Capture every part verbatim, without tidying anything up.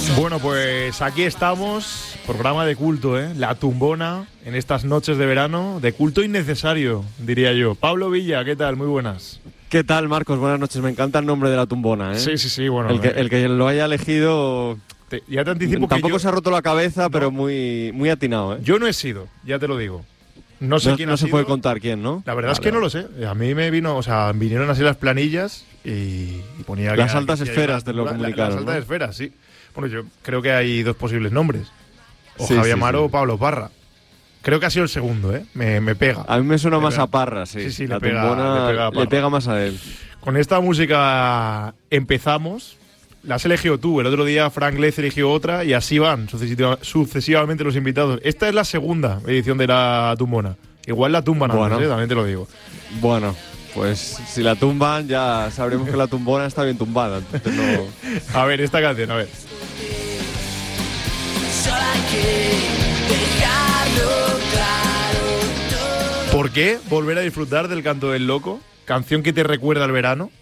Bueno, pues aquí estamos, programa de culto, ¿eh? La Tumbona, en estas noches de verano, de culto innecesario, diría yo. Pablo Villa, ¿qué tal? Muy buenas. ¿Qué tal, Marcos? Buenas noches. Me encanta el nombre de La Tumbona, ¿eh? Sí, sí, sí, bueno. El que, eh, el que lo haya elegido... te, ya te anticipo Tampoco que yo, se ha roto la cabeza, no, pero muy, muy atinado, ¿eh? yo no he sido, ya te lo digo. No sé no, quién no ha se sido. puede contar quién, ¿no? La verdad vale, es que vale. no lo sé. A mí me vino, o sea, vinieron así las planillas y, y ponía... Las que- altas que- que- esferas te lo la- la- comunicaron, Las altas ¿no? esferas, sí. Bueno, yo creo que hay dos posibles nombres. O Sí, Javier sí, Amaro sí. o Pablo Parra. Creo que ha sido el segundo, ¿eh? Me, me pega. A mí me suena Le más pega. a Parra, sí. Sí, sí, La le pega- Tumbona le pega a le Parra. pega más a él. Con esta música empezamos. La has elegido tú. El otro día Frank Lez eligió otra y así van sucesiva- sucesivamente los invitados. Esta es la segunda edición de la Tumbona. Igual la tumban Bueno. antes, ¿eh? También te lo digo. Bueno, pues si la tumban ya sabremos que la tumbona está bien tumbada. Entonces no... A ver, esta canción, a ver. Solo hay que dejarlo claro todo. ¿Por qué volver a disfrutar del Canto del Loco? Canción que te recuerda al verano.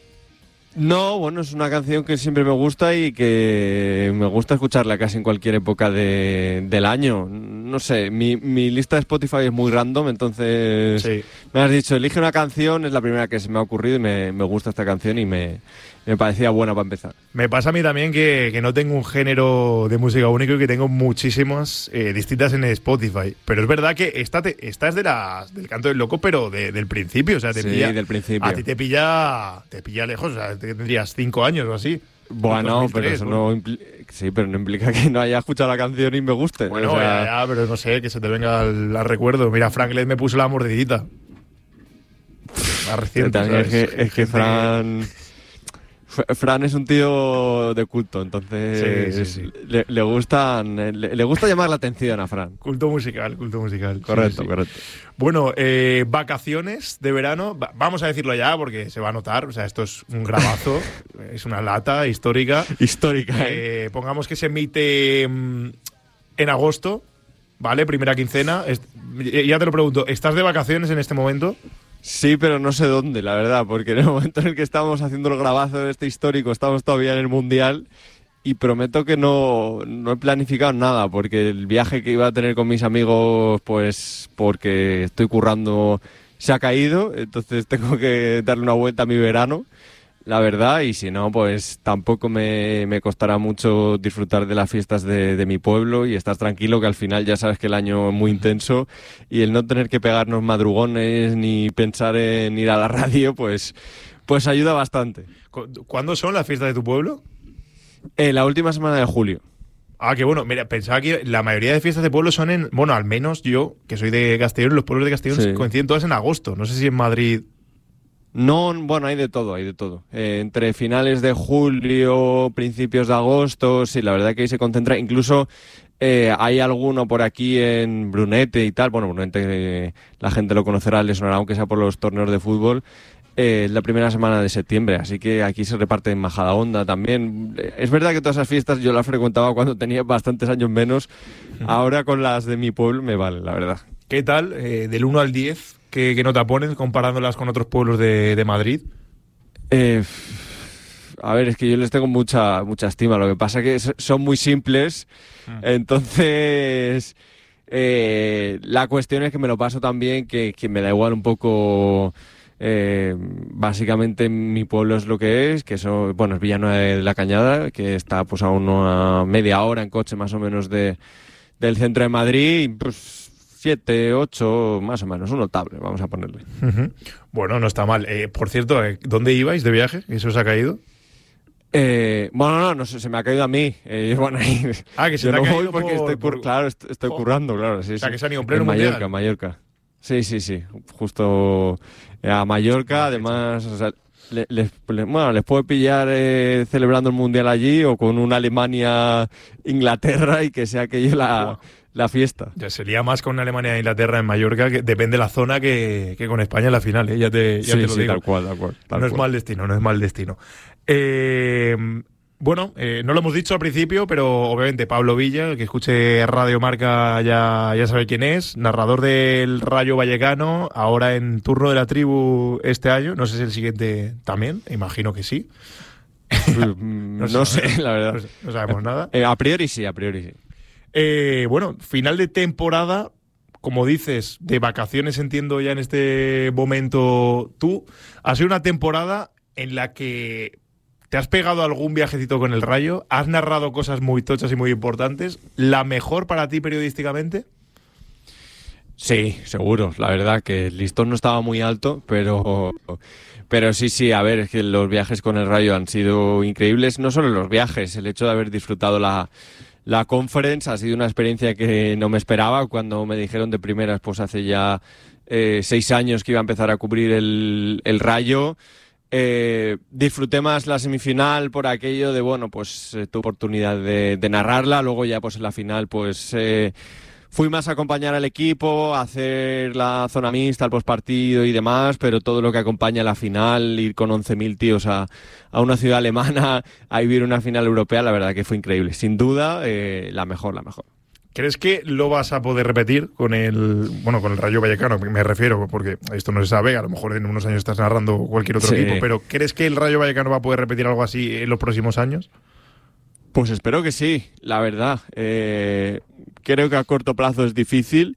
No, bueno, es una canción que siempre me gusta y que me gusta escucharla casi en cualquier época de, del año. No sé, mi, mi lista de Spotify es muy random, entonces Sí. me has dicho, elige una canción, es la primera que se me ha ocurrido y me, me gusta esta canción y me, me parecía buena para empezar. Me pasa a mí también que, que no tengo un género de música único y que tengo muchísimas eh, distintas en Spotify. Pero es verdad que esta, te, esta es de las, del Canto del Loco, pero de- del principio. O sea, te Sí, pilla, del principio. A ti te pilla, te pilla lejos. O sea, te tendrías cinco años o así. Bueno, dos mil tres, pero eso bueno. no impli- sí, pero no implica que no haya escuchado la canción y me guste. Bueno, o sea, ya, ya, pero no sé, que se te venga al, al recuerdo. Mira, Frank Led me puso la mordidita. Más reciente, también ¿sabes? es que, es que Gente- Fran... F- Fran es un tío de culto, entonces Sí, sí, sí. Le, le gustan, le, le gusta llamar la atención a Fran. Culto musical, culto musical. Sí, Correcto, sí, sí. correcto. Bueno, eh, vacaciones de verano, va- vamos a decirlo ya porque se va a notar, o sea, esto es un grabazo, es una lata histórica. Histórica, ¿eh? Eh, pongamos que se emite mm, en agosto, ¿vale? Primera quincena. Es- ya te lo pregunto, ¿estás de vacaciones en este momento? Sí, pero no sé dónde, la verdad, porque en el momento en el que estábamos haciendo el grabazo de este histórico, estamos todavía en el Mundial y prometo que no, no he planificado nada, porque el viaje que iba a tener con mis amigos, pues porque estoy currando, se ha caído, entonces tengo que darle una vuelta a mi verano, la verdad, y si no, pues tampoco me, me costará mucho disfrutar de las fiestas de, de mi pueblo y estar tranquilo, que al final ya sabes que el año es muy intenso y el no tener que pegarnos madrugones ni pensar en ir a la radio, pues, pues ayuda bastante. Cu- ¿Cuándo son las fiestas de tu pueblo? Eh, la última semana de julio. Ah, que bueno, mira, pensaba que la mayoría de fiestas de pueblo son en, bueno, al menos yo, que soy de Castellón, los pueblos de Castellón Sí. coinciden todas en agosto. No sé si en Madrid... No, bueno, hay de todo, hay de todo. Eh, entre finales de julio, principios de agosto, sí, la verdad que ahí se concentra. Incluso eh, hay alguno por aquí en Brunete y tal. Bueno, Brunete, eh, la gente lo conocerá, le sonará aunque sea por los torneos de fútbol. Eh, la primera semana de septiembre, así que aquí se reparte en Majadahonda también. Eh, Es verdad que todas esas fiestas yo las frecuentaba cuando tenía bastantes años menos. Ahora con las de mi pueblo me vale, la verdad. ¿Qué tal? Eh, del uno al diez, ¿qué, qué nota pones comparándolas con otros pueblos de, de Madrid? Eh, a ver, es que yo les tengo mucha mucha estima. Lo que pasa es que so- son muy simples. Entonces, eh, la cuestión es que me lo paso tan bien que, que me da igual un poco. Eh, básicamente mi pueblo es lo que es, que eso, bueno, es Villanueva de la Cañada, que está pues a una media hora en coche más o menos de, del centro de Madrid, y, pues siete, ocho, más o menos, un notable, vamos a ponerle. Ujú. Bueno, no está mal. Eh, por cierto, eh, ¿dónde ibais de viaje? ¿Eso os ha caído? Eh, bueno, no, no sé, se me ha caído a mí. Eh, bueno, ahí, Ah, que se yo te ha no caído voy porque por- estoy, cur- por- claro, est- estoy Oh. currando, claro, sí, O sea, sí. que se han ido en pleno Mallorca, mundial. Mallorca. Sí, sí, sí, justo eh, a Mallorca, además, o sea, le- les, le- bueno, les puede pillar eh, celebrando el mundial allí o con una Alemania-Inglaterra y que sea aquello la, Buah. la fiesta. Ya sería más con Alemania e Inglaterra en Mallorca, que depende de la zona, que, que con España en la final, ¿eh? Ya te, ya sí, te lo sí, digo. tal cual, tal cual. tal no es cual. mal destino, no es mal destino. Eh, bueno, eh, no lo hemos dicho al principio, pero obviamente Pablo Villa, el que escuche Radio Marca ya, ya sabe quién es, narrador del Rayo Vallecano, ahora en turno de la tribu este año, no sé si el siguiente también, imagino que sí. no, no sé, sé, la verdad. No, no sabemos nada. Eh, a priori sí, a priori sí. Eh, bueno, final de temporada, como dices, de vacaciones entiendo ya en este momento tú. Ha sido una temporada en la que te has pegado algún viajecito con el Rayo, has narrado cosas muy tochas y muy importantes. ¿La mejor para ti periodísticamente? Sí, seguro. La verdad que el listón no estaba muy alto, pero... Pero sí, sí, a ver, es que los viajes con el Rayo han sido increíbles. No solo los viajes, el hecho de haber disfrutado la, la conference ha sido una experiencia que no me esperaba. Cuando me dijeron de primeras, pues hace ya eh, seis años que iba a empezar a cubrir el, el Rayo. Eh, disfruté más la semifinal por aquello de, bueno, pues eh, tu oportunidad de, de narrarla. Luego ya pues en la final, pues... Eh, Fui más a acompañar al equipo, a hacer la zona mixta, el postpartido y demás, pero todo lo que acompaña a la final, ir con once mil tíos a, a una ciudad alemana, a vivir una final europea, la verdad que fue increíble. Sin duda, eh, la mejor, la mejor. ¿Crees que lo vas a poder repetir con el, bueno, con el Rayo Vallecano? Me refiero, porque esto no se sabe, a lo mejor en unos años estás narrando cualquier otro sí. equipo, pero ¿crees que el Rayo Vallecano va a poder repetir algo así en los próximos años? Pues espero que sí, la verdad. Eh, creo que a corto plazo es difícil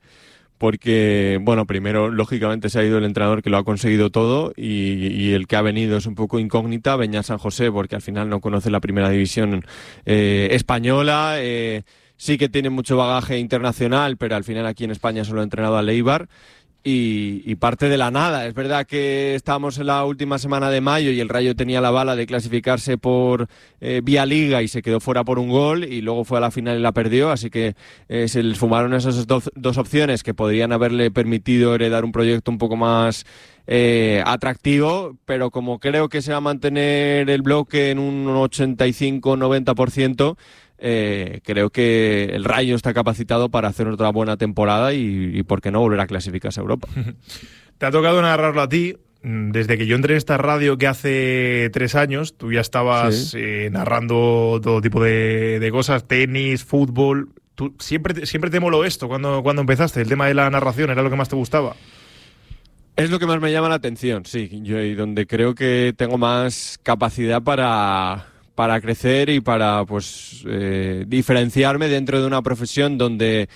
porque, bueno, primero, lógicamente se ha ido el entrenador que lo ha conseguido todo y, y el que ha venido es un poco incógnita, Beñat San José, porque al final no conoce la primera división eh, española. Eh, sí que tiene mucho bagaje internacional, pero al final aquí en España solo ha entrenado al Eibar. Y, y parte de la nada. Es verdad que estábamos en la última semana de mayo y el Rayo tenía la bala de clasificarse por eh, vía Liga y se quedó fuera por un gol y luego fue a la final y la perdió, así que eh, se les fumaron esas dos, dos opciones que podrían haberle permitido heredar un proyecto un poco más eh, atractivo, pero como creo que se va a mantener el bloque en un ochenta y cinco noventa por ciento, Eh, creo que el Rayo está capacitado para hacer otra buena temporada y, y por qué no volver a clasificarse a Europa. Te ha tocado narrarlo a ti. Desde que yo entré en esta radio que hace tres años, tú ya estabas sí. eh, narrando todo tipo de, de cosas, tenis, fútbol. ¿Tú siempre, te, siempre te moló esto cuando, cuando empezaste? ¿El tema de la narración era lo que más te gustaba? Es lo que más me llama la atención, sí. Yo, y donde creo que tengo más capacidad para... para crecer y para pues eh, diferenciarme dentro de una profesión donde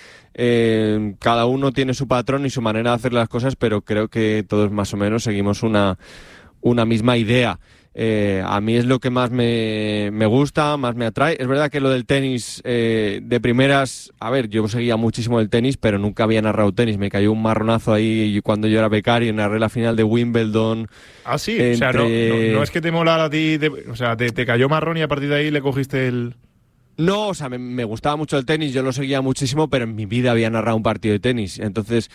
eh, cada uno tiene su patrón y su manera de hacer las cosas, pero creo que todos más o menos seguimos una, una misma idea. Eh, a mí es lo que más me, me gusta, más me atrae. Es verdad que lo del tenis, eh, de primeras, a ver, yo seguía muchísimo el tenis, pero nunca había narrado tenis. Me cayó un marronazo ahí cuando yo era becario, narré la final de Wimbledon. Ah, sí, entre... o sea, no, no, no es que te molara a ti, de, o sea, te, te cayó marrón y a partir de ahí le cogiste el... No, o sea, me, me gustaba mucho el tenis, yo lo seguía muchísimo, pero en mi vida había narrado un partido de tenis. Entonces,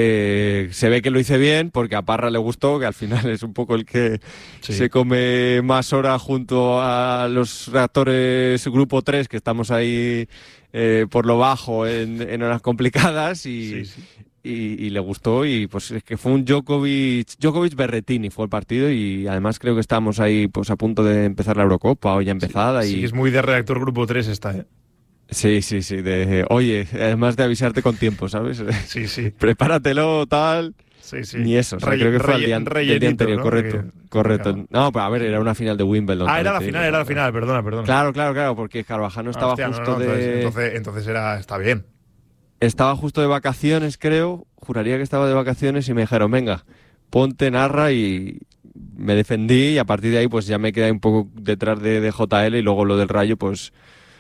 eh, se ve que lo hice bien, porque a Parra le gustó, que al final es un poco el que sí. se come más horas junto a los reactores Grupo tres, que estamos ahí eh, por lo bajo en, en horas complicadas, y, sí, sí. Y, y le gustó, y pues es que fue un Djokovic, Djokovic Berrettini fue el partido, y además creo que estábamos ahí pues a punto de empezar la Eurocopa, o ya empezada. Sí, y sí, es muy de redactor Grupo tres esta, ¿eh? Sí, sí, sí, de oye, además de avisarte con tiempo, ¿sabes? Sí, sí. Prepáratelo, tal... Sí, sí. Ni eso, o sea, Rey, creo que fue el día, el día anterior, ¿no? correcto, porque, correcto. Claro. No, pues a ver, era una final de Wimbledon. Ah, era la final, era la final, perdona, perdona. Claro, claro, claro, porque Carvajal estaba Hostia, justo no, no, de... Entonces, entonces era, está bien. Estaba justo de vacaciones, creo, juraría que estaba de vacaciones y me dijeron, venga, ponte, narra, y me defendí, y a partir de ahí pues ya me quedé un poco detrás de, de J L, y luego lo del Rayo pues...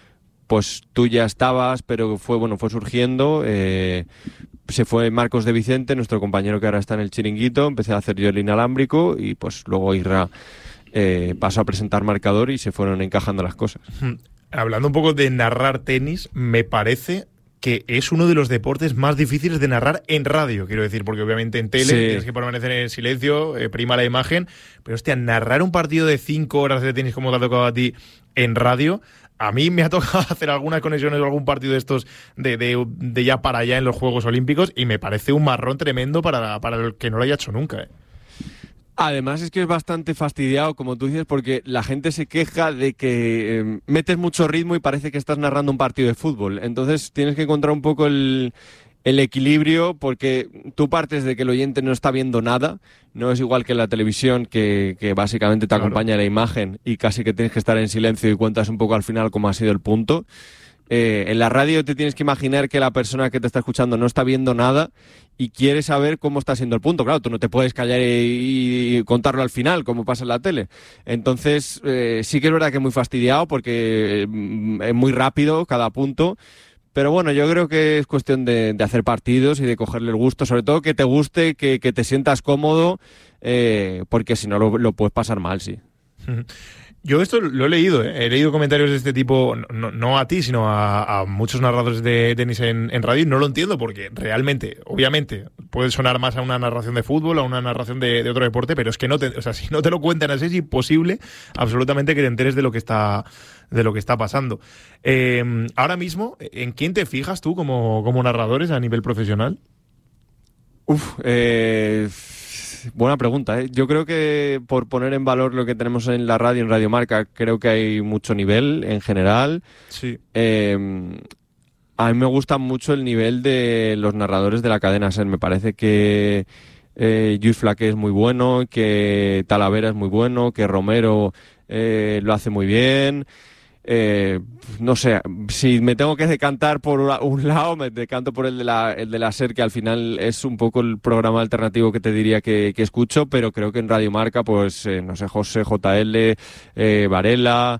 pues tú ya estabas, pero fue bueno fue surgiendo, eh, se fue Marcos de Vicente, nuestro compañero que ahora está en el Chiringuito, empecé a hacer yo el inalámbrico, y pues luego Isra eh, pasó a presentar marcador y se fueron encajando las cosas. Hablando un poco de narrar tenis, me parece que es uno de los deportes más difíciles de narrar en radio, quiero decir, porque obviamente en tele sí. tienes que permanecer en silencio, eh, prima la imagen, pero hostia, narrar un partido de cinco horas de tenis como te ha tocado a ti en radio... A mí me ha tocado hacer algunas conexiones o algún partido de estos de, de, de ya para allá en los Juegos Olímpicos, y me parece un marrón tremendo para, para el que no lo haya hecho nunca, ¿eh? Además es que es bastante fastidiado, como tú dices, porque la gente se queja de que eh, metes mucho ritmo y parece que estás narrando un partido de fútbol. Entonces tienes que encontrar un poco el, el equilibrio, porque tú partes de que el oyente no está viendo nada, no es igual que en la televisión, que, que básicamente te Claro. acompaña la imagen y casi que tienes que estar en silencio y cuentas un poco al final cómo ha sido el punto. Eh, en la radio te tienes que imaginar que la persona que te está escuchando no está viendo nada y quiere saber cómo está siendo el punto. Claro, tú no te puedes callar y, y contarlo al final, como pasa en la tele. Entonces, eh, sí que es verdad que es muy fastidiado porque eh, es muy rápido cada punto. Pero bueno, yo creo que es cuestión de, de hacer partidos y de cogerle el gusto, sobre todo que te guste, que, que te sientas cómodo, eh, porque si no lo, lo puedes pasar mal, sí. Yo esto lo he leído, ¿eh? He leído comentarios de este tipo, no, no a ti, sino a, a muchos narradores de tenis en, en radio, y no lo entiendo porque realmente, obviamente, puede sonar más a una narración de fútbol, a una narración de, de otro deporte, pero es que no te, o sea, si no te lo cuentan así es imposible absolutamente que te enteres de lo que está, de lo que está pasando. Eh, ahora mismo, ¿en quién te fijas tú como, como narradores a nivel profesional? Uf, eh, buena pregunta, ¿eh? Yo creo que por poner en valor lo que tenemos en la radio, en Radio Marca, creo que hay mucho nivel en general. Sí. Eh, a mí me gusta mucho el nivel de los narradores de la cadena SER. Me parece que eh, Lluís Flaqué es muy bueno, que Talavera es muy bueno, que Romero eh, lo hace muy bien. Eh, no sé, si me tengo que decantar por un lado, me decanto por el de la, el de la SER, que al final es un poco el programa alternativo que te diría que, que escucho, pero creo que en Radio Marca, pues, eh, no sé, José J L, eh, Varela,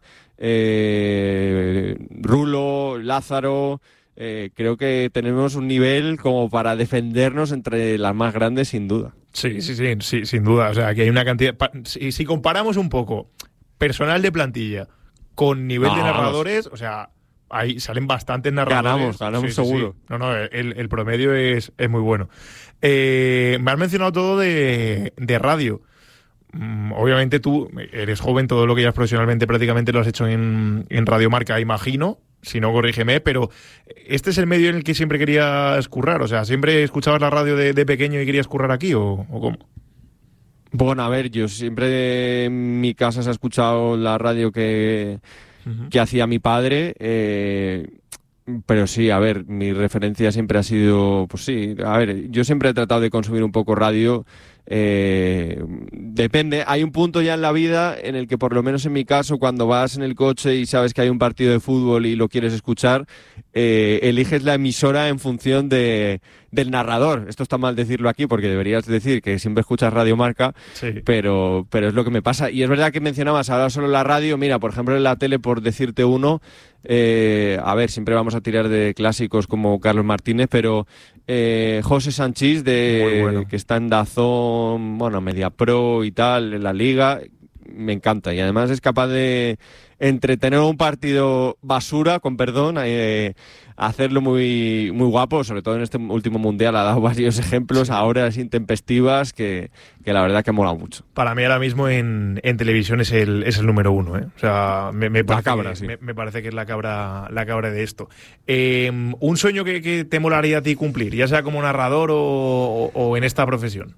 eh, Rulo, Lázaro, eh, creo que tenemos un nivel como para defendernos entre las más grandes, sin duda. Sí, sí, sí, sí, sin duda. O sea, que hay una cantidad... pa- Si, si comparamos un poco personal de plantilla con nivel No, de vamos. narradores, o sea, ahí salen bastantes narradores. Ganamos, ganamos Sí, sí, sí. seguro. No, no, el, el promedio es, es muy bueno. Eh, me has mencionado todo de, de radio. Mm, obviamente tú eres joven, todo lo que ya profesionalmente prácticamente lo has hecho en, en Radio Marca, imagino. Si no, corrígeme, pero ¿este es el medio en el que siempre querías currar? O sea, ¿siempre escuchabas la radio de, de pequeño y querías currar aquí o, o cómo? Bueno, a ver, yo siempre en mi casa se ha escuchado la radio que, Ujú. que hacía mi padre, eh, pero sí, a ver, mi referencia siempre ha sido, pues sí, a ver, yo siempre he tratado de consumir un poco radio, eh, depende, hay un punto ya en la vida en el que por lo menos en mi caso, cuando vas en el coche y sabes que hay un partido de fútbol y lo quieres escuchar, eh, eliges la emisora en función de, del narrador. Esto está mal decirlo aquí porque deberías decir que siempre escuchas Radio Marca, Sí. pero, pero es lo que me pasa. Y es verdad que mencionabas ahora solo la radio. Mira, por ejemplo, en la tele, por decirte uno, eh, a ver, siempre vamos a tirar de clásicos como Carlos Martínez, pero eh, José Sanchís, Muy de, bueno. que está en Dazón, bueno, Media Pro y tal, en la Liga, me encanta. Y además es capaz de entretener un partido basura, con perdón, eh, hacerlo muy, muy guapo, sobre todo en este último mundial ha dado varios ejemplos a horas intempestivas que, que la verdad que mola mucho. Para mí ahora mismo en, en televisión es el, es el número uno, ¿eh? O sea, me, me parece, cabra, que, sí. me, me parece que es la cabra, la cabra de esto. Eh, un sueño que, que te molaría a ti cumplir, ya sea como narrador o, o, o en esta profesión.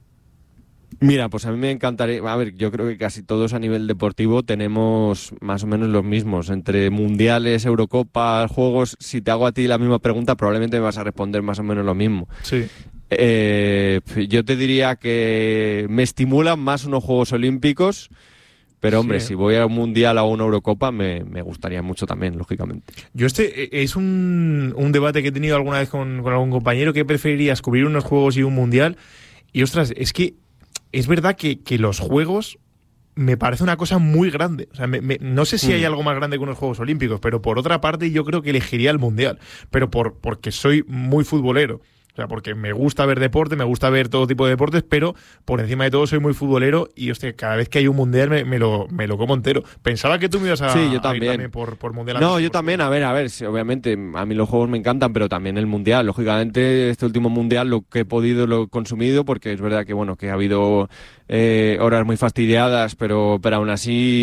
Mira, pues a mí me encantaría, a ver, yo creo que casi todos a nivel deportivo tenemos más o menos los mismos, entre mundiales, Eurocopas, juegos. Si te hago a ti la misma pregunta, probablemente me vas a responder más o menos lo mismo. Sí. Eh, yo te diría que me estimulan más unos Juegos Olímpicos, pero hombre, Sí. si voy a un mundial o a una Eurocopa, me, me gustaría mucho también, lógicamente. Yo este eh, es un, un debate que he tenido alguna vez con, con algún compañero. ¿Qué preferirías, cubrir unos juegos y un mundial? Y ostras, es que es verdad que, que los juegos me parece una cosa muy grande. O sea, me- me- no sé si Mm. hay algo más grande que unos Juegos Olímpicos, pero por otra parte yo creo que elegiría el mundial. Pero por porque soy muy futbolero. O sea, porque me gusta ver deporte, me gusta ver todo tipo de deportes, pero por encima de todo soy muy futbolero y, hostia, cada vez que hay un mundial me, me lo, me lo como entero. Pensaba que tú me ibas a, Sí, yo a ir también. por, por mundial. No, antes yo por- también, a ver, a ver, sí, obviamente a mí los juegos me encantan, pero también el mundial. Lógicamente, este último mundial lo que he podido lo he consumido, porque es verdad que bueno, que ha habido eh, horas muy fastidiadas, pero, pero aún así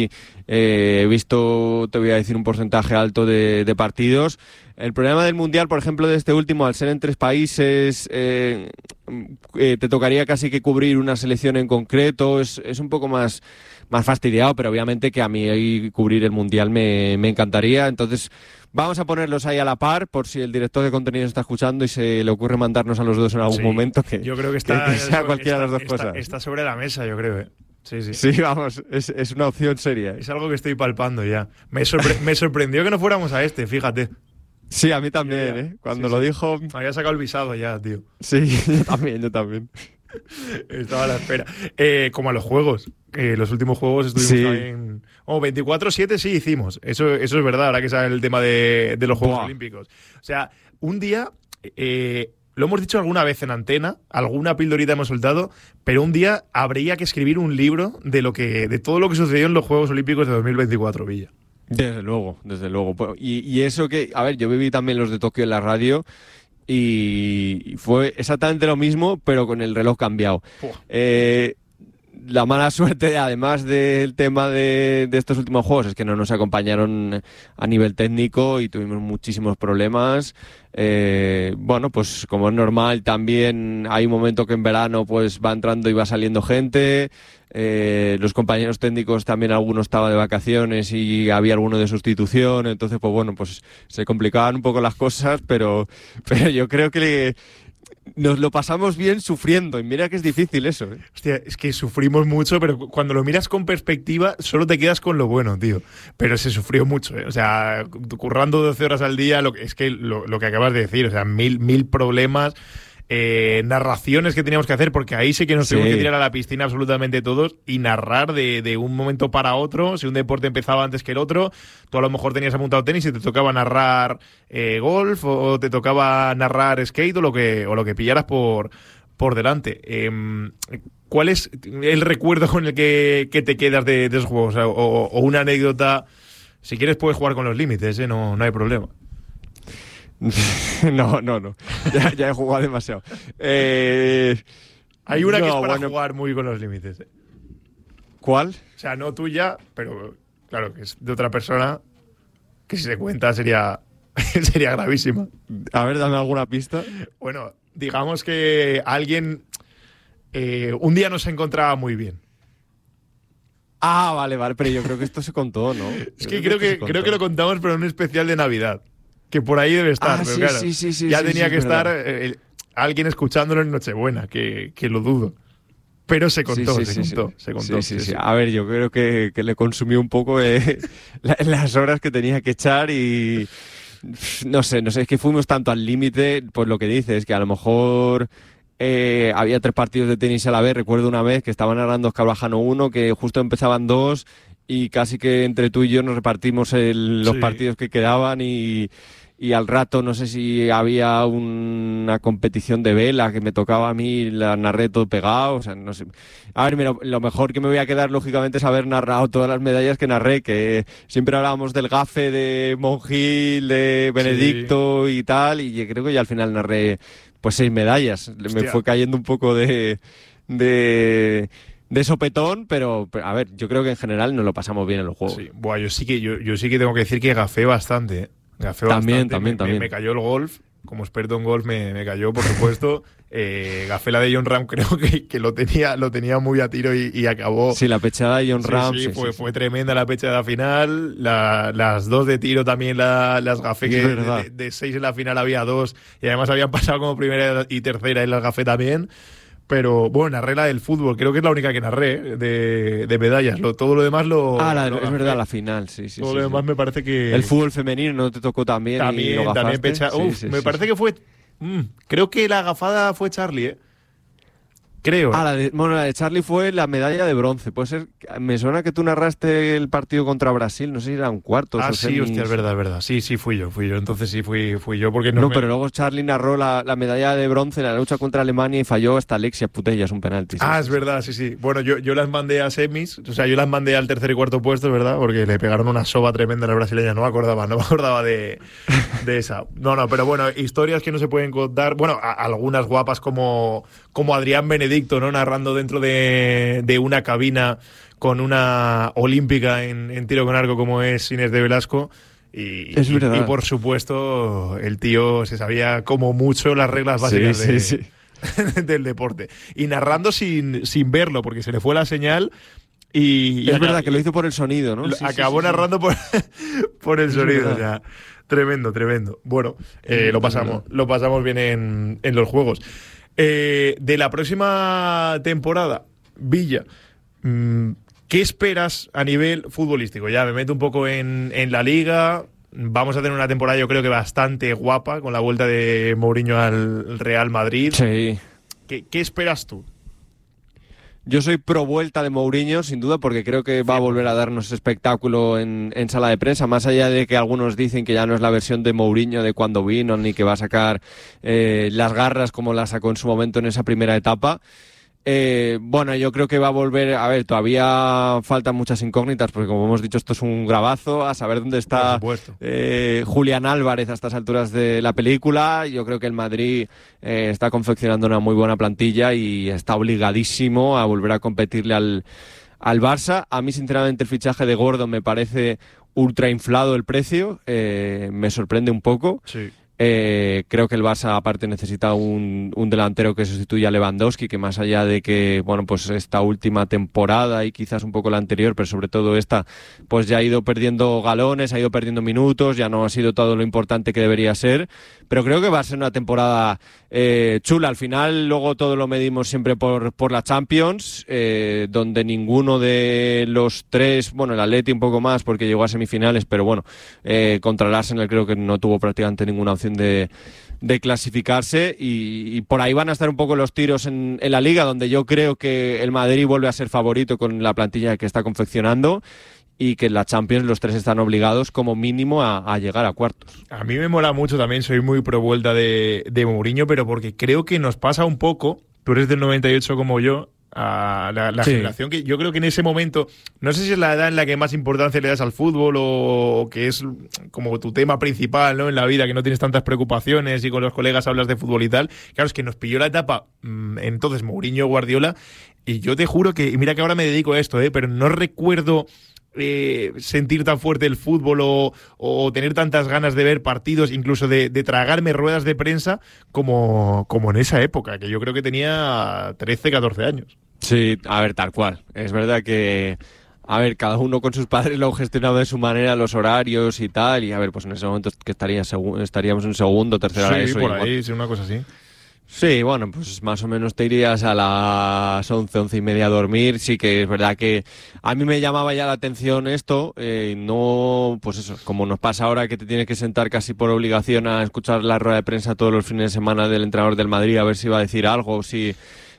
Eh, he visto, te voy a decir, un porcentaje alto de, de partidos. El problema del Mundial, por ejemplo, de este último, al ser en tres países, eh, eh, te tocaría casi que cubrir una selección en concreto. Es, es un poco más, más fastidiado, pero obviamente que a mí ahí cubrir el Mundial me, me encantaría. Entonces, vamos a ponerlos ahí a la par, por si el director de contenido está escuchando y se le ocurre mandarnos a los dos en algún Sí, momento, que, yo creo que, está, que, que sea cualquiera está, de las dos está, cosas. Está sobre la mesa, yo creo, ¿eh? Sí, sí. Sí, vamos, es, es una opción seria. ¿eh? Es algo que estoy palpando ya. Me, sorpre- me sorprendió que no fuéramos a este, fíjate. Sí, a mí también, Ya, ¿eh? Cuando sí, lo sí. dijo... Me había sacado el visado ya, tío. Sí, yo también, yo también. Estaba a la espera. Eh, como a los juegos. Eh, los últimos juegos estuvimos Sí. también... Oh, veinticuatro siete sí hicimos. Eso, eso es verdad, ahora que sale el tema de, de los Juegos Buah. Olímpicos. O sea, un día... Eh, lo hemos dicho alguna vez en antena, alguna pildorita hemos soltado, pero un día habría que escribir un libro de lo que de todo lo que sucedió en los Juegos Olímpicos de dos mil veinticuatro, Villa. Desde luego, desde luego. Pues, Y, y eso que, a ver, yo viví también los de Tokio en la radio y fue exactamente lo mismo, pero con el reloj cambiado. Buah. Eh, la mala suerte, además del tema de, de estos últimos juegos, es que no nos acompañaron a nivel técnico y tuvimos muchísimos problemas. Eh, bueno, pues como es normal, también hay un momento que en verano pues va entrando y va saliendo gente. Eh, los compañeros técnicos también, algunos estaban de vacaciones y había alguno de sustitución, entonces pues bueno, pues se complicaban un poco las cosas, pero, pero yo creo que le, nos lo pasamos bien sufriendo, y mira que es difícil eso, ¿eh? Hostia, es que sufrimos mucho, pero cu- cuando lo miras con perspectiva, solo te quedas con lo bueno, tío. Pero se sufrió mucho, ¿eh? O sea, currando doce horas al día, lo que, es que lo, lo que acabas de decir, o sea, mil, mil problemas, eh, narraciones que teníamos que hacer, porque ahí sí que nos Sí. tuvimos que tirar a la piscina absolutamente todos y narrar de, de un momento para otro. Si un deporte empezaba antes que el otro, tú a lo mejor tenías apuntado tenis y te tocaba narrar eh, golf, o, o te tocaba narrar skate, o lo que, o lo que pillaras por, por delante. Eh, ¿Cuál es el recuerdo con el que, que te quedas de, de esos juegos? O, o- o una anécdota. Si quieres puedes jugar con los límites, ¿eh? no, no hay problema. No, no, no. Ya, ya he jugado demasiado. Eh, Hay una que no, es para bueno, jugar muy con los límites. ¿eh? ¿Cuál? O sea, no tuya, pero claro, que es de otra persona, que si se cuenta sería, sería gravísima. A ver, dame alguna pista. Bueno, digamos que alguien eh, un día no se encontraba muy bien. Ah, vale, vale, pero yo creo que esto se contó, ¿no? Es que creo que, esto se creo que lo contó. contamos, pero en un especial de Navidad. Que por ahí debe estar, Ah, pero sí, claro. sí, sí, sí, ya sí, tenía sí, que es estar verdad. eh, el- alguien escuchándolo en Nochebuena, que, que lo dudo. Pero se contó, Sí, sí, se sí, contó, sí. se contó. Sí, sí, sí, sí. sí. A ver, yo creo que, que le consumió un poco eh, la- las horas que tenía que echar y no sé, no sé, es que fuimos tanto al límite, pues lo que dices, que a lo mejor eh, había tres partidos de tenis a la vez. Recuerdo una vez que estaban narrando Escarbajano uno, que justo empezaban dos y casi que entre tú y yo nos repartimos el- los Sí. partidos que quedaban y... Y al rato no sé si había una competición de vela que me tocaba a mí, la narré todo pegado, o sea, no sé. A ver, mira, lo mejor que me voy a quedar, lógicamente, es haber narrado todas las medallas que narré, que siempre hablábamos del gafe de Monjil, de Benedicto y tal, y creo que ya al final narré pues seis medallas. Me Hostia. fue cayendo un poco de... de de sopetón, pero, pero, a ver, yo creo que en general nos lo pasamos bien en los juegos. Sí. Buah, yo sí que yo, yo sí que tengo que decir que gafé bastante. ¿eh? Gafé También, bastante. también, me, también. Me, me cayó el golf. Como experto en golf me, me cayó, por supuesto. eh, gafé la de John Ram, creo que, que lo tenía lo tenía muy a tiro y, y acabó. Sí, la pechada de John Sí, Ram. sí, sí, fue, sí, fue tremenda la pechada final. La- las dos de tiro también la- las gafé, Es que de, verdad. de- de seis en la final había dos. Y además habían pasado como primera y tercera en las gafé también. Pero bueno, narré la del fútbol, creo que es la única que narré ¿eh? de, de medallas. Lo, todo lo demás lo. Ah, la- lo es gafé. verdad, la final, sí, sí. Todo sí, lo sí. demás me parece que. El fútbol femenino no te tocó también. y También, lo también gafaste. pecha. Sí, Uf, sí, me sí, parece sí. que fue. mm, creo que la gafada fue Charlie, ¿eh? Creo. Ah, ¿eh? la de, bueno, la de Charlie fue la medalla de bronce. Puede ser. Me suena que tú narraste el partido contra Brasil, no sé si eran cuartos Ah, o sí, semis. hostia, es verdad, es verdad. Sí, sí, fui yo, fui yo. Entonces sí, fui, fui yo porque no. No, me- pero luego Charlie narró la, la medalla de bronce en la lucha contra Alemania y falló hasta Alexia Putellas un penalti. sí, Ah, sí, es sí. verdad, sí, sí. Bueno, yo, yo las mandé a semis, o sea, yo las mandé al tercer y cuarto puesto, ¿verdad? Porque le pegaron una soba tremenda a la brasileña, no me acordaba, no me acordaba de, de esa. No, no, pero bueno, historias que no se pueden contar. Bueno, a- algunas guapas como, como Adrián Benedicto, Benedicto, ¿no? Narrando dentro de, de una cabina con una olímpica en, en tiro con arco como es Inés de Velasco. Y, es verdad. y, y por supuesto, el tío se sabía como mucho las reglas básicas sí, de, sí, sí. del deporte. Y narrando sin, sin verlo, porque se le fue la señal. Y, y es acá, verdad que lo hizo por el sonido, ¿no? Sí, acabó sí, sí, narrando sí. por, por el es sonido. verdad. Ya. Tremendo, tremendo. Bueno, eh, lo pasamos, lo pasamos bien en, en los juegos. Eh, de la próxima temporada, Villa, mmm, ¿qué esperas a nivel futbolístico? Ya me meto un poco en, en la liga. Vamos a tener una temporada, yo creo que bastante guapa, con la vuelta de Mourinho al Real Madrid. Sí. ¿Qué, qué esperas tú? Yo soy pro vuelta de Mourinho, sin duda, porque creo que va a volver a darnos espectáculo en, en sala de prensa, más allá de que algunos dicen que ya no es la versión de Mourinho de cuando vino, ni que va a sacar eh, las garras como las sacó en su momento en esa primera etapa. Eh, bueno, yo creo que va a volver, a ver, todavía faltan muchas incógnitas, porque como hemos dicho, esto es un grabazo, a saber dónde está eh, Julián Álvarez a estas alturas de la película. Yo creo que el Madrid eh, está confeccionando una muy buena plantilla y está obligadísimo a volver a competirle al, al Barça. A mí, sinceramente, el fichaje de Gordon me parece ultra inflado el precio, eh, me sorprende un poco. Sí. Eh, creo que el Barça aparte necesita un, un delantero que sustituya a Lewandowski, que más allá de que, bueno, pues esta última temporada y quizás un poco la anterior, pero sobre todo esta, pues ya ha ido perdiendo galones, ha ido perdiendo minutos, ya no ha sido todo lo importante que debería ser, pero creo que va a ser una temporada eh, chula. Al final luego todo lo medimos siempre por, por la Champions, eh, donde ninguno de los tres, bueno, el Atleti un poco más porque llegó a semifinales, pero bueno, eh, contra el Arsenal creo que no tuvo prácticamente ninguna opción De, de clasificarse y, y por ahí van a estar un poco los tiros en, en la Liga, donde yo creo que el Madrid vuelve a ser favorito con la plantilla que está confeccionando y que en la Champions los tres están obligados como mínimo a, a llegar a cuartos. A mí me mola mucho también, soy muy pro vuelta de, de Mourinho, pero porque creo que nos pasa un poco, tú eres del noventa y ocho como yo, a la, la sí. generación que yo creo que en ese momento, no sé si es la edad en la que más importancia le das al fútbol o, o que es como tu tema principal, ¿no? En la vida, que no tienes tantas preocupaciones y con los colegas hablas de fútbol y tal. Claro, es que nos pilló la etapa mmm, entonces Mourinho, Guardiola, y yo te juro que, y mira que ahora me dedico a esto, ¿eh? Pero no recuerdo eh, sentir tan fuerte el fútbol o, o tener tantas ganas de ver partidos, incluso de, de tragarme ruedas de prensa como, como en esa época, que yo creo que tenía trece, catorce años. Sí, a ver, tal cual. Es verdad que, a ver, cada uno con sus padres lo ha gestionado de su manera, los horarios y tal, y a ver, pues en ese momento que estaría segu- estaríamos en segundo, tercera sí, eso. Sí, por igual. ahí, sí, una cosa así. Sí, bueno, pues más o menos te irías a las once, once y media a dormir. Sí que es verdad que a mí me llamaba ya la atención esto, eh, no, pues eso, como nos pasa ahora que te tienes que sentar casi por obligación a escuchar la rueda de prensa todos los fines de semana del entrenador del Madrid a ver si va a decir algo, si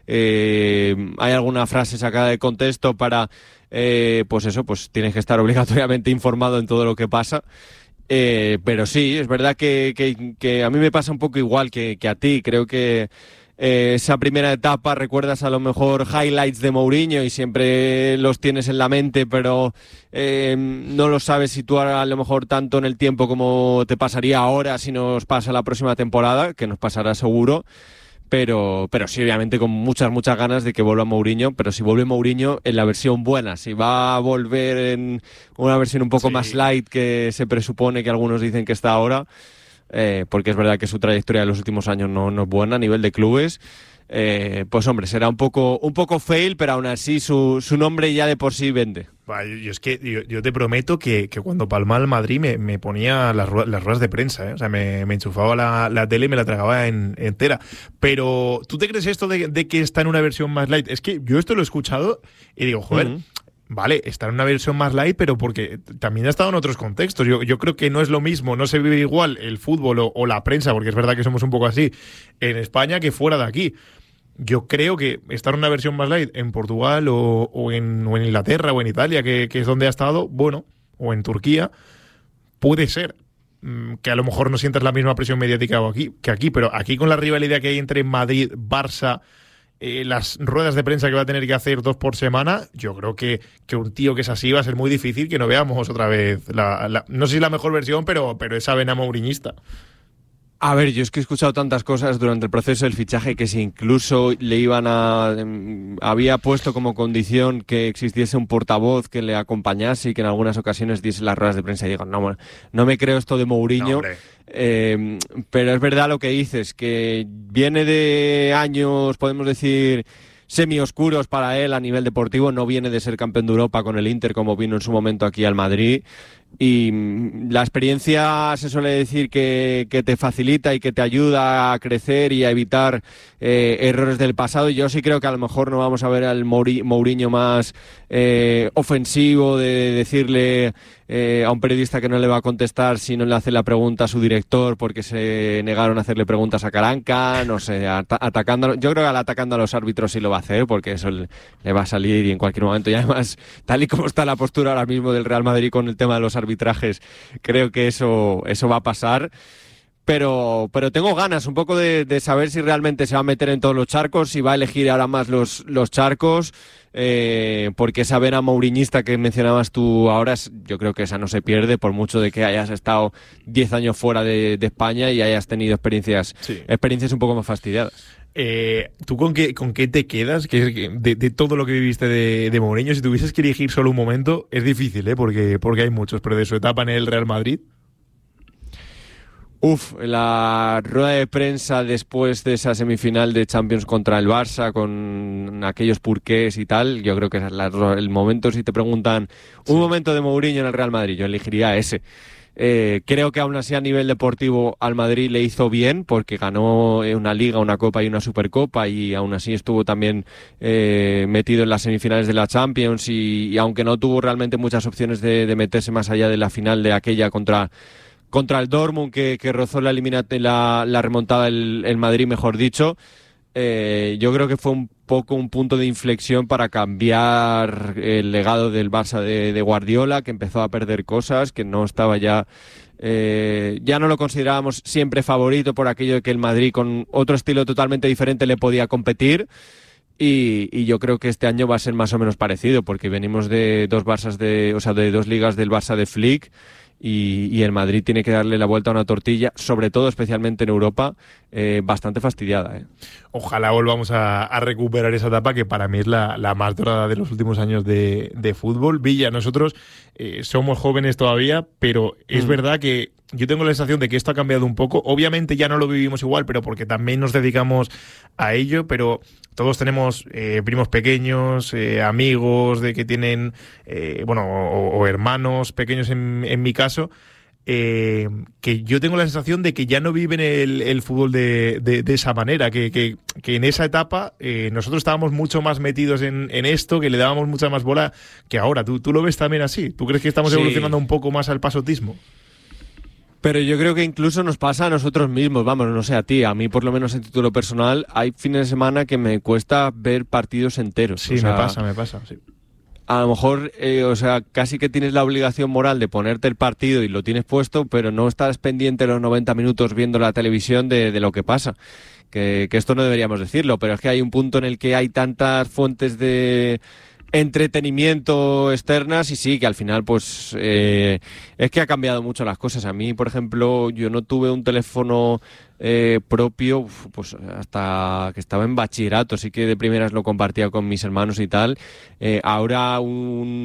eh, hay alguna frase sacada de contexto para, eh, pues eso, pues tienes que estar obligatoriamente informado en todo lo que pasa. Eh, pero sí, es verdad que, que, que a mí me pasa un poco igual que, que a ti. Creo que eh, esa primera etapa recuerdas a lo mejor highlights de Mourinho y siempre los tienes en la mente, pero eh, no los sabes situar a lo mejor tanto en el tiempo como te pasaría ahora si nos pasa la próxima temporada, que nos pasará seguro. Pero, pero sí, obviamente con muchas, muchas ganas de que vuelva Mourinho, pero si vuelve Mourinho en la versión buena, si va a volver en una versión un poco sí. más light que se presupone que algunos dicen que está ahora, eh, porque es verdad que su trayectoria de los últimos años no, no es buena a nivel de clubes, eh, pues hombre, será un poco, un poco fail, pero aún así su, su nombre ya de por sí vende. Bah, yo, yo es que yo, yo te prometo que, que cuando palmaba el Madrid me, me ponía las, las ruedas de prensa, ¿eh? O sea, me, me enchufaba la, la tele y me la tragaba en, entera. Pero, ¿tú te crees esto de, de que está en una versión más light? Es que yo esto lo he escuchado y digo, joder, uh-huh. Vale, está en una versión más light, pero porque también ha estado en otros contextos. Yo, yo creo que no es lo mismo, no se vive igual el fútbol o, o la prensa, porque es verdad que somos un poco así, en España que fuera de aquí. Yo creo que estar en una versión más light en Portugal o, o, en, o en Inglaterra o en Italia, que, que es donde ha estado, bueno, o en Turquía, puede ser mmm, que a lo mejor no sientas la misma presión mediática aquí, que aquí, pero aquí con la rivalidad que hay entre Madrid, Barça, eh, las ruedas de prensa que va a tener que hacer dos por semana, yo creo que, que un tío que es así va a ser muy difícil que no veamos otra vez, la, la, no sé si la mejor versión, pero, pero esa vena mouriñista. A ver, yo es que he escuchado tantas cosas durante el proceso del fichaje que si incluso le iban a... había puesto como condición que existiese un portavoz que le acompañase y que en algunas ocasiones diese las ruedas de prensa y digo, no, no me creo esto de Mourinho. No, eh, pero es verdad lo que dices, que viene de años, podemos decir, semi-oscuros para él a nivel deportivo, no viene de ser campeón de Europa con el Inter como vino en su momento aquí al Madrid. Y la experiencia se suele decir que, que te facilita y que te ayuda a crecer y a evitar eh, errores del pasado. Yo sí creo que a lo mejor no vamos a ver al Mouri- Mourinho más eh, ofensivo de decirle eh, a un periodista que no le va a contestar si no le hace la pregunta a su director porque se negaron a hacerle preguntas a Caranca, no sé, at- atacando. Yo creo que al atacando a los árbitros sí lo va a hacer porque eso le, le va a salir y en cualquier momento. Y además, tal y como está la postura ahora mismo del Real Madrid con el tema de los arbitrajes, creo que eso, eso va a pasar. Pero, pero tengo ganas un poco de, de saber si realmente se va a meter en todos los charcos, si va a elegir ahora más los, los charcos, eh, porque esa vena mouriñista que mencionabas tú ahora, yo creo que esa no se pierde, por mucho de que hayas estado diez años fuera de, de España y hayas tenido experiencias, sí. experiencias un poco más fastidiadas. Eh, ¿Tú con qué, con qué te quedas? Que de, de todo lo que viviste de, de Mourinho, si tuvieses que elegir solo un momento, es difícil, ¿eh? porque, porque hay muchos, pero de su etapa en el Real Madrid... Uf, la rueda de prensa después de esa semifinal de Champions contra el Barça, con aquellos purqués y tal, yo creo que es la, el momento, si te preguntan un sí. momento de Mourinho en el Real Madrid, yo elegiría ese. Eh, creo que aún así a nivel deportivo al Madrid le hizo bien porque ganó una Liga, una Copa y una Supercopa y aún así estuvo también eh, metido en las semifinales de la Champions y, y aunque no tuvo realmente muchas opciones de, de meterse más allá de la final de aquella contra... contra el Dortmund que, que rozó la, eliminat- la, la remontada el, el Madrid, mejor dicho, eh, yo creo que fue un poco un punto de inflexión para cambiar el legado del Barça de, de Guardiola, que empezó a perder cosas, que no estaba ya... Eh, ya no lo considerábamos siempre favorito por aquello de que el Madrid con otro estilo totalmente diferente le podía competir. Y, y yo creo que este año va a ser más o menos parecido, porque venimos de dos Barças de, o sea, de dos ligas del Barça de Flick. Y, y el Madrid tiene que darle la vuelta a una tortilla, sobre todo, especialmente en Europa, eh, bastante fastidiada. ¿eh? Ojalá volvamos a, a recuperar esa etapa que para mí es la, la más dorada de los últimos años de, de fútbol. Villa, nosotros eh, somos jóvenes todavía, pero es mm. verdad que yo tengo la sensación de que esto ha cambiado un poco. Obviamente ya no lo vivimos igual, pero porque también nos dedicamos a ello, pero todos tenemos eh, primos pequeños, eh, amigos de que tienen, eh, bueno, o, o hermanos pequeños en, en mi caso, eh, que yo tengo la sensación de que ya no viven el, el fútbol de, de, de esa manera, que, que, que en esa etapa eh, nosotros estábamos mucho más metidos en, en esto, que le dábamos mucha más bola que ahora. ¿Tú, tú lo ves también así? ¿Tú crees que estamos sí. evolucionando un poco más al pasotismo? Pero yo creo que incluso nos pasa a nosotros mismos, vamos, no sé a ti, a mí por lo menos en título personal, hay fines de semana que me cuesta ver partidos enteros. Sí, o sea, me pasa, me pasa, sí. A lo mejor, eh, o sea, casi que tienes la obligación moral de ponerte el partido y lo tienes puesto, pero no estás pendiente los noventa minutos viendo la televisión de, de lo que pasa. Que, que esto no deberíamos decirlo, pero es que hay un punto en el que hay tantas fuentes de entretenimiento externas y sí, que al final pues eh, es que ha cambiado mucho las cosas. A mí, por ejemplo, yo no tuve un teléfono eh, propio pues hasta que estaba en bachillerato, sí que de primeras lo compartía con mis hermanos y tal. Eh, ahora un